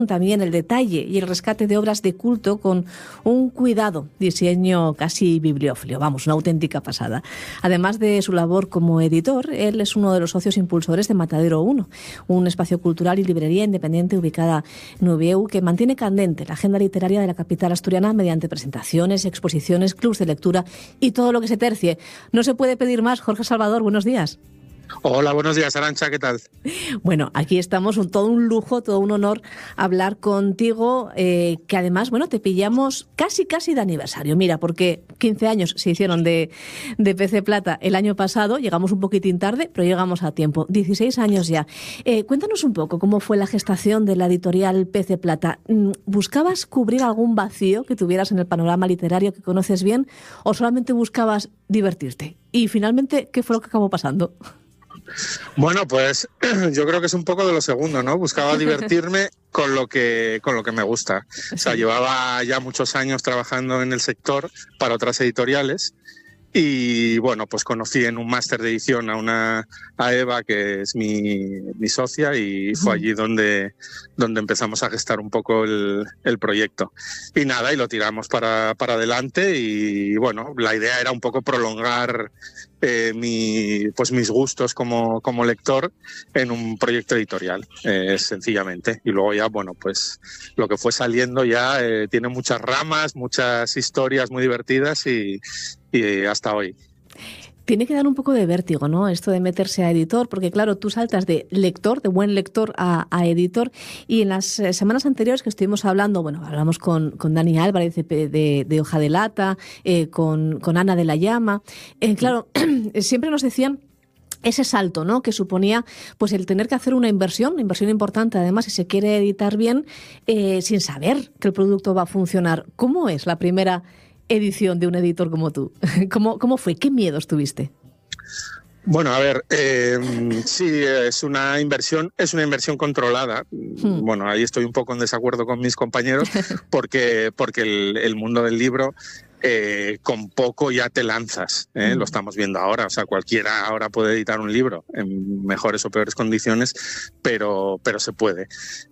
también el detalle y el rescate de obras de culto con un cuidado, diseño casi bibliófilo, vamos, una auténtica pasada. Además de su labor como editor, él es uno de los socios impulsores de Matadero 1, un espacio cultural y librería independiente ubicada en Ubieu que mantiene candente la agenda literaria de la capital asturiana mediante presentaciones, exposiciones, clubs de lectura y todo lo que se tercie. No se puede pedir más. Jorge Salvador, buenos días. Hola, buenos días, Arantxa, ¿qué tal? Bueno, aquí estamos, todo un lujo, todo un honor hablar contigo, que además, bueno, te pillamos casi de aniversario. Mira, porque 15 años se hicieron de PC Plata el año pasado, llegamos un poquitín tarde, pero llegamos a tiempo, 16 años ya. Cuéntanos un poco cómo fue la gestación de la editorial PC Plata. ¿Buscabas cubrir algún vacío que tuvieras en el panorama literario que conoces bien o solamente buscabas divertirte? Y finalmente, ¿qué fue lo que acabó pasando? Bueno, pues yo creo que es un poco de lo segundo, ¿no? Buscaba divertirme con lo que me gusta. O sea, llevaba ya muchos años trabajando en el sector para otras editoriales y, bueno, pues conocí en un máster de edición a Eva, que es mi socia, y fue allí donde empezamos a gestar un poco el proyecto. Y nada, y lo tiramos para adelante y, bueno, la idea era un poco prolongar mis gustos como lector en un proyecto editorial, sencillamente. Y luego ya, bueno, pues lo que fue saliendo ya tiene muchas ramas, muchas historias muy divertidas y hasta hoy. Tiene que dar un poco de vértigo, ¿no? Esto de meterse a editor, porque claro, tú saltas de lector, de buen lector, a editor. Y en las semanas anteriores que estuvimos hablando, bueno, hablamos con Dani Álvarez de Hoja de Lata, con Ana de la Llama. Claro, siempre nos decían ese salto, ¿no?, que suponía pues el tener que hacer una inversión importante, además, si se quiere editar bien, sin saber que el producto va a funcionar. ¿Cómo es la primera edición de un editor como tú? ¿Cómo fue? ¿Qué miedos tuviste? Bueno, a ver, sí, es una inversión controlada. Bueno, ahí estoy un poco en desacuerdo con mis compañeros porque el mundo del libro, con poco ya te lanzas, lo estamos viendo ahora. O sea, cualquiera ahora puede editar un libro en mejores o peores condiciones, pero se puede.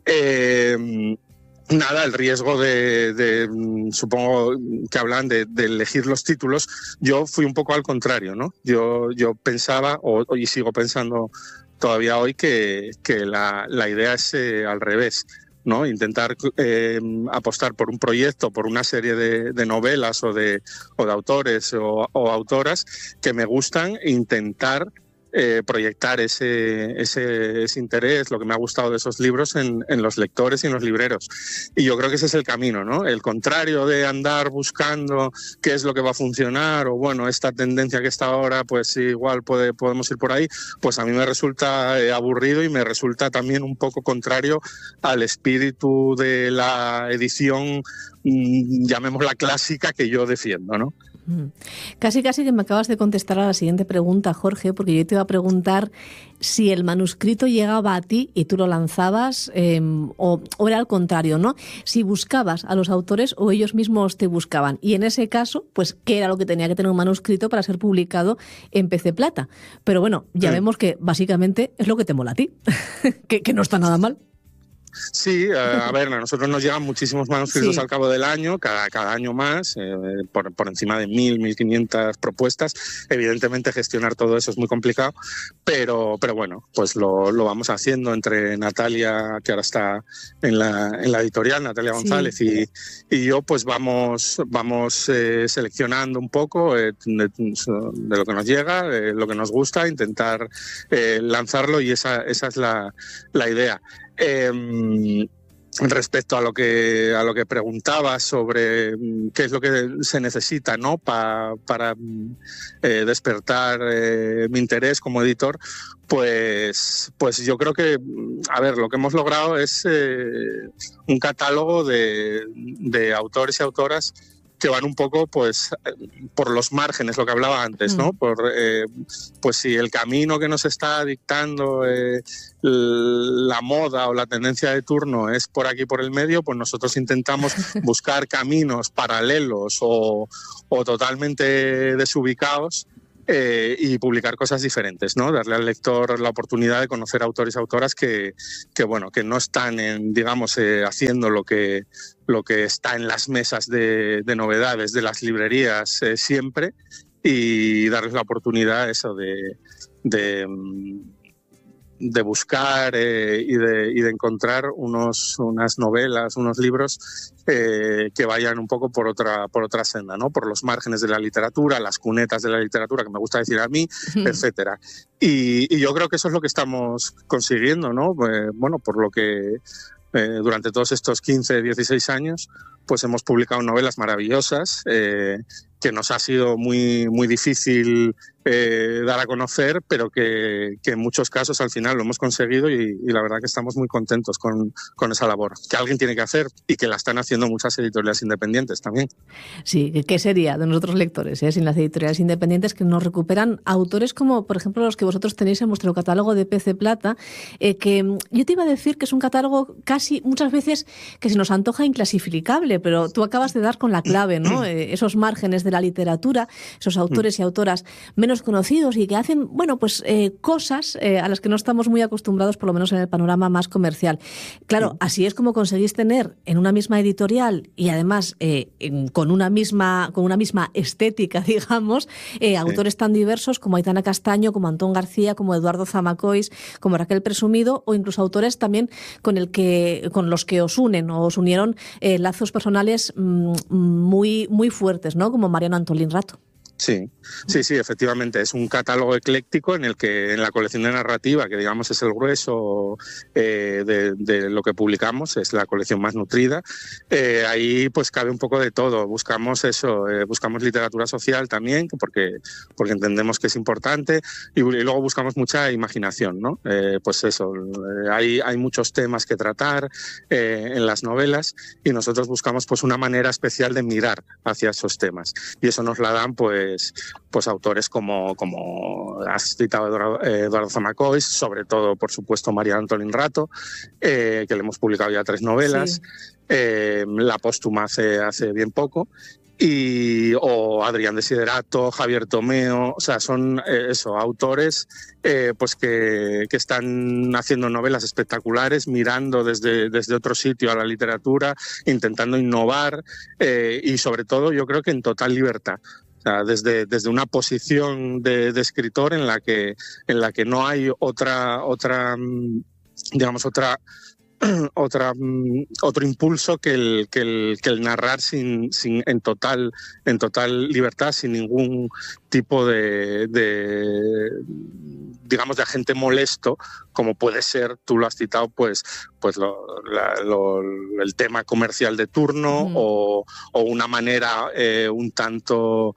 Nada, el riesgo supongo que hablan de elegir los títulos. Yo fui un poco al contrario, ¿no? Yo pensaba, y sigo pensando todavía hoy, que la idea es al revés, ¿no? Intentar apostar por un proyecto, por una serie de novelas o de autores o autoras que me gustan, e intentar proyectar ese interés, lo que me ha gustado de esos libros en los lectores y en los libreros. Y yo creo que ese es el camino, ¿no? El contrario de andar buscando qué es lo que va a funcionar, o bueno, esta tendencia que está ahora, pues igual podemos ir por ahí, pues a mí me resulta aburrido y me resulta también un poco contrario al espíritu de la edición, llamémosla clásica, que yo defiendo, ¿no? Casi que me acabas de contestar a la siguiente pregunta, Jorge, porque yo te iba a preguntar si el manuscrito llegaba a ti y tú lo lanzabas, o era al contrario, ¿no? Si buscabas a los autores o ellos mismos te buscaban. Y en ese caso, pues, ¿qué era lo que tenía que tener un manuscrito para ser publicado en PC Plata? Pero bueno, ya vemos que básicamente es lo que te mola a ti, que no está nada mal. Sí, a ver, a nosotros nos llegan muchísimos manuscritos al cabo del año, cada año más, por encima de 1.500 propuestas. Evidentemente gestionar todo eso es muy complicado, pero bueno, pues lo vamos haciendo entre Natalia, que ahora está en la editorial, Natalia González, y yo, pues vamos seleccionando un poco de lo que nos llega, lo que nos gusta, intentar lanzarlo, y esa es la idea. Respecto a lo que preguntabas sobre qué es lo que se necesita, ¿no?, para despertar mi interés como editor, pues yo creo que, a ver, lo que hemos logrado es un catálogo de autores y autoras que van un poco, pues, por los márgenes, lo que hablaba antes, ¿no? Pues si el camino que nos está dictando la moda o la tendencia de turno es por aquí, por el medio, pues nosotros intentamos buscar caminos paralelos o totalmente desubicados y publicar cosas diferentes, ¿no? Darle al lector la oportunidad de conocer autores y autoras que no están haciendo lo que está en las mesas de novedades de las librerías siempre, y darles la oportunidad eso de buscar y de encontrar unas novelas, unos libros que vayan un poco por otra senda, ¿no? Por los márgenes de la literatura, las cunetas de la literatura, que me gusta decir a mí, etcétera. Y yo creo que eso es lo que estamos consiguiendo, ¿no? Por lo que durante todos estos 15, 16 años, pues hemos publicado novelas maravillosas que nos ha sido muy, muy difícil dar a conocer, pero que en muchos casos al final lo hemos conseguido, y la verdad que estamos muy contentos con esa labor que alguien tiene que hacer y que la están haciendo muchas editoriales independientes también. Sí, ¿qué sería de nosotros lectores sin las editoriales independientes que nos recuperan autores como, por ejemplo, los que vosotros tenéis en vuestro catálogo de Pez de Plata, que yo te iba a decir que es un catálogo casi muchas veces que se nos antoja inclasificable, pero tú acabas de dar con la clave, ¿no? Esos márgenes de la literatura, esos autores y autoras menos conocidos y que hacen, cosas a las que no estamos muy acostumbrados, por lo menos en el panorama más comercial. Claro, así es como conseguís tener en una misma editorial y además con una misma estética, digamos, autores tan diversos como Aitana Castaño, como Antón García, como Eduardo Zamacois, como Raquel Presumido, o incluso autores también con los que os unen o os unieron lazos personales muy, muy fuertes, ¿no? Como Mariano Antolín Rato. Sí, efectivamente. Es un catálogo ecléctico en el que en la colección de narrativa, que digamos es el grueso de lo que publicamos, es la colección más nutrida, ahí pues cabe un poco de todo. Buscamos buscamos literatura social también, porque entendemos que es importante, y luego buscamos mucha imaginación, ¿no? Hay muchos temas que tratar en las novelas, y nosotros buscamos pues una manera especial de mirar hacia esos temas, y eso nos la dan pues autores como has citado Eduardo Zamacois, sobre todo, por supuesto, Mariano Antolín Rato, que le hemos publicado ya 3 novelas, la póstuma hace bien poco, o Adrián Desiderato, Javier Tomeo, o sea, son autores pues que están haciendo novelas espectaculares, mirando desde otro sitio a la literatura, intentando innovar, y sobre todo yo creo que en total libertad. O sea, desde una posición de escritor en la que no hay otro impulso que el narrar en total libertad, sin ningún tipo de agente molesto, como puede ser, tú lo has citado, pues el tema comercial de turno, o una manera un tanto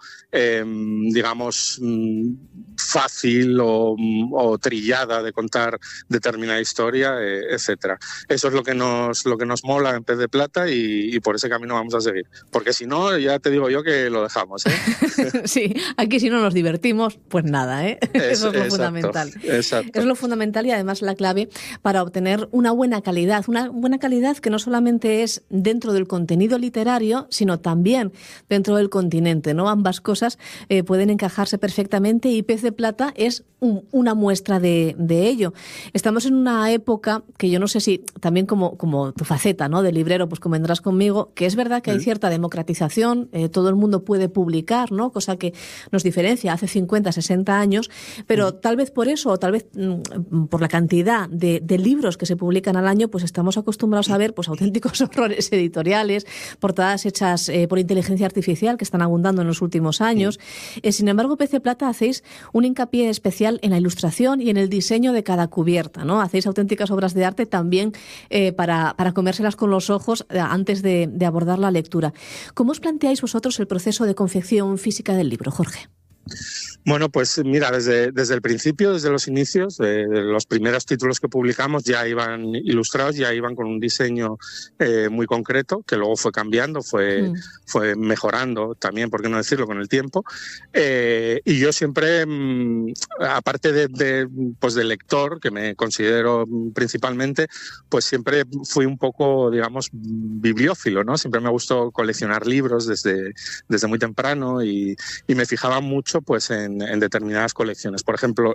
fácil o trillada de contar determinada historia, etcétera. Eso es lo que nos mola en Pez de Plata, y por ese camino vamos a seguir, porque si no, ya te digo yo que lo dejamos, ¿eh? Sí, aquí si no nos divertimos, pues nada, ¿eh? Eso es lo fundamental. Exacto. Es lo fundamental, y además la clave para obtener una buena calidad que no solamente es dentro del contenido literario, sino también dentro del continente, ¿no? Ambas cosas pueden encajarse perfectamente, y Pez de Plata es una muestra de ello. Estamos en una época que yo no sé si también como tu faceta, ¿no?, de librero, pues convendrás conmigo, que es verdad que hay cierta democratización, todo el mundo puede publicar, ¿no?, cosa que nos diferencia hace 50, 60 años, pero tal vez por eso, o tal vez por la cantidad de libros que se publican al año, pues estamos acostumbrados a ver pues auténticos horrores editoriales, portadas hechas por inteligencia artificial, que están abundando en los últimos años. Sin embargo, Pez de Plata hacéis un hincapié especial en la ilustración y en el diseño de cada cubierta, ¿no? Hacéis auténticas obras de arte también para comérselas con los ojos antes de abordar la lectura. ¿Cómo os planteáis vosotros el proceso de confección física del libro, Jorge? Bueno, pues mira, desde el principio, desde los inicios, de los primeros títulos que publicamos ya iban ilustrados, ya iban con un diseño muy concreto, que luego fue cambiando, fue mejorando también, por qué no decirlo, con el tiempo. Y yo siempre, aparte de lector, que me considero principalmente, pues siempre fui un poco, digamos, bibliófilo, ¿no? Siempre me gustó coleccionar libros desde muy temprano, y me fijaba mucho pues en en determinadas colecciones. Por ejemplo,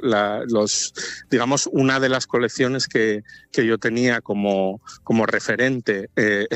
digamos, una de las colecciones que yo tenía como referente